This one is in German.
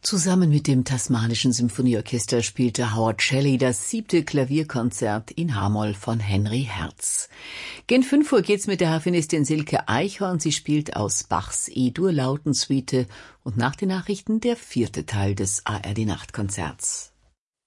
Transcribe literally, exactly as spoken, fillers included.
Zusammen mit dem Tasmanischen Symphonieorchester spielte Howard Shelley das siebte Klavierkonzert in H-Moll von Henry Herz. Gen fünf Uhr geht's mit der Harfenistin Silke Eichhorn. Sie spielt aus Bachs E-Dur-Lautensuite und nach den Nachrichten der vierte Teil des A R D-Nachtkonzerts.